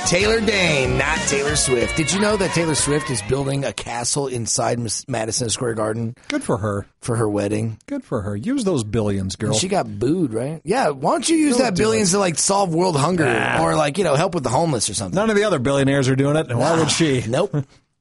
Taylor Dayne, not Taylor Swift. Did you know that Taylor Swift is building a castle inside Madison Square Garden? Good for her. For her wedding. Good for her. Use those billions, girl. And she got booed, right? Yeah, why don't you use that billions to, like, solve world hunger or, like, you know, help with the homeless or something? None of the other billionaires are doing it. Why would she? Nope.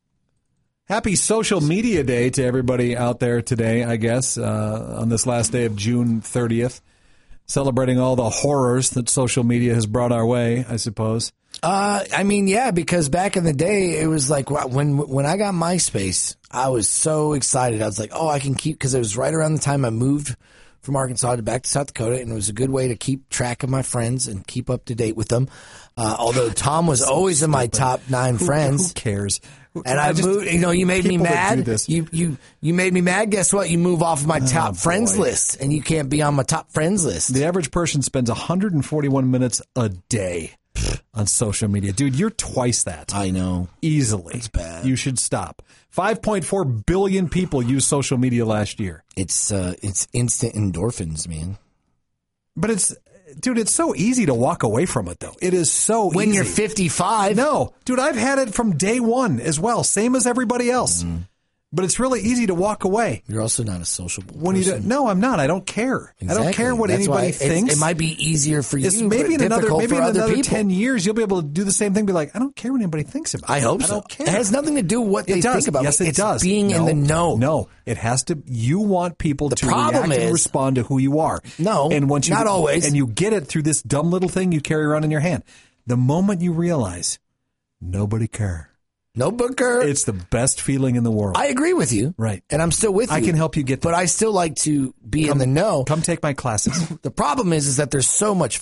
Happy Social Media Day to everybody out there today, I guess, on this last day of June 30th. Celebrating all the horrors that social media has brought our way, I suppose. I mean, yeah, because back in the day, it was like when I got MySpace, I was so excited. I was like, oh, I can keep, because it was right around the time I moved from Arkansas back to South Dakota, and it was a good way to keep track of my friends and keep up to date with them. Although Tom was always in my top 9 friends. Who cares? And I moved, you know, you made me mad. You made me mad. Guess what? You move off of my top friends list, and you can't be on my top friends list. The average person spends 141 minutes a day on social media. Dude, you're twice that. I know. Easily. It's bad. You should stop. 5.4 billion people used social media last year. It's instant endorphins, man. But it's so easy to walk away from it, though. It is so easy. When you're 55. No. Dude, I've had it from day one as well, same as everybody else. Mm. But it's really easy to walk away. You're also not a sociable person. No, I'm not. I don't care. Exactly. I don't care what anybody thinks. It might be easier for you, maybe in another 10 10 years, you'll be able to do the same thing. Be like, I don't care what anybody thinks about me. I hope so. I don't care. It has nothing to do with what they think about Yes, me. it does. It's being in the know. No, it has to. You want people to react and respond to who you are. No, and once not always. And you get it through this dumb little thing you carry around in your hand. The moment you realize nobody cares. No booker. It's the best feeling in the world. I agree with you. Right. And I'm still with you. I can help you get there. But I still like to be in the know. Come take my classes. The problem is that there's so much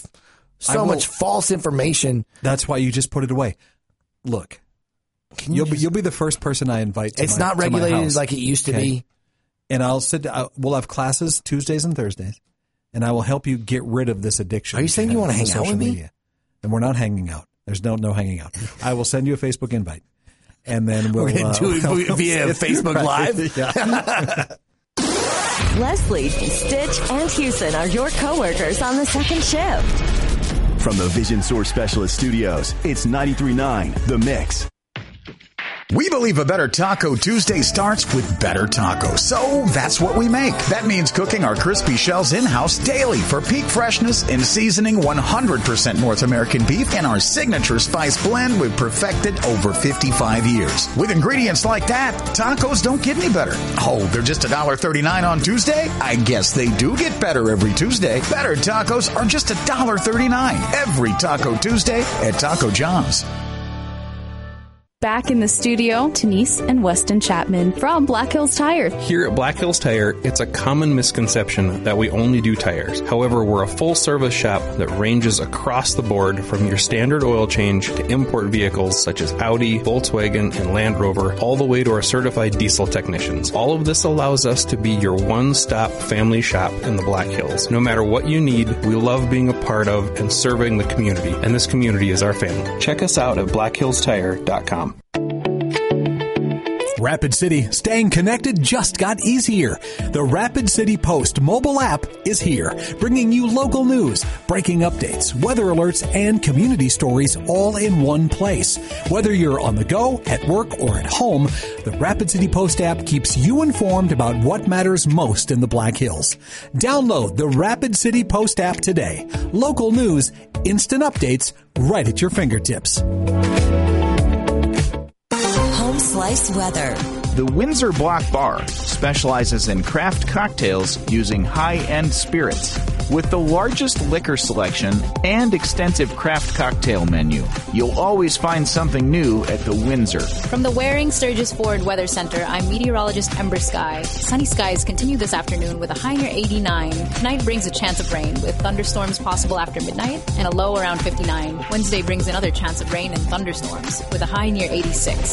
false information. That's why you just put it away. Look, you'll be the first person I invite to It's not regulated like it used to be. And we'll have classes Tuesdays and Thursdays, and I will help you get rid of this addiction. Are you saying you want to hang out with me? And we're not hanging out. There's no hanging out. I will send you a Facebook invite. And then we're going to do it via Facebook Live. Yeah. Leslie, Stitch, and Houston are your coworkers on the second shift. From the Vision Source Specialist Studios, it's 93.9 The Mix. We believe a better Taco Tuesday starts with better tacos. So that's what we make. That means cooking our crispy shells in-house daily for peak freshness and seasoning 100% North American beef and our signature spice blend we've perfected over 55 years. With ingredients like that, tacos don't get any better. Oh, they're just $1.39 on Tuesday? I guess they do get better every Tuesday. Better tacos are just $1.39 every Taco Tuesday at Taco John's. Back in the studio, Denise and Weston Chapman from Black Hills Tire. Here at Black Hills Tire, it's a common misconception that we only do tires. However, we're a full-service shop that ranges across the board from your standard oil change to import vehicles such as Audi, Volkswagen, and Land Rover, all the way to our certified diesel technicians. All of this allows us to be your one-stop family shop in the Black Hills. No matter what you need, we love being a part of and serving the community, and this community is our family. Check us out at blackhillstire.com. Rapid City, staying connected just got easier. The Rapid City Post mobile app is here, bringing you local news, breaking updates, weather alerts, and community stories all in one place. Whether you're on the go, at work, or at home, the Rapid City Post app keeps you informed about what matters most in the Black Hills. Download the Rapid City Post app today. Local news, instant updates, right at your fingertips. Home Slice Weather. The Windsor Block Bar specializes in craft cocktails using high-end spirits. With the largest liquor selection and extensive craft cocktail menu, you'll always find something new at the Windsor. From the Waring Sturgis Ford Weather Center, I'm meteorologist Ember Sky. Sunny skies continue this afternoon with a high near 89. Tonight brings a chance of rain with thunderstorms possible after midnight and a low around 59. Wednesday brings another chance of rain and thunderstorms with a high near 86.